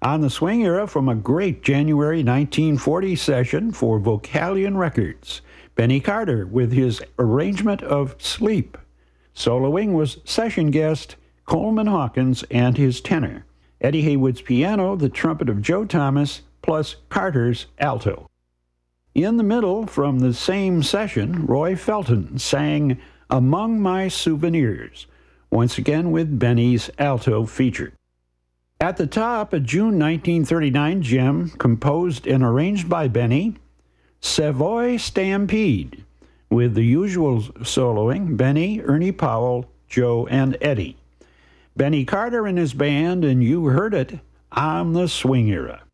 On the Swing Era from a great January 1940 session for Vocalion Records, Benny Carter with his arrangement of Sleep. Soloing was session guest Coleman Hawkins and his tenor. Eddie Haywood's piano, the trumpet of Joe Thomas, plus Carter's alto. In the middle, from the same session, Roy Felton sang Among My Souvenirs, once again with Benny's alto featured. At the top, a June 1939 gem composed and arranged by Benny, Savoy Stampede, with the usual soloing, Benny, Ernie Powell, Joe, and Eddie. Benny Carter and his band, and you heard it on the Swing Era.